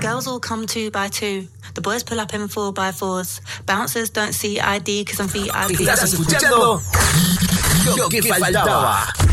girls all come 2 by 2. The boys pull up in 4 by 4s. Bouncers don't see ID because I'm VIP. ¿Estás escuchando? Lo que faltaba.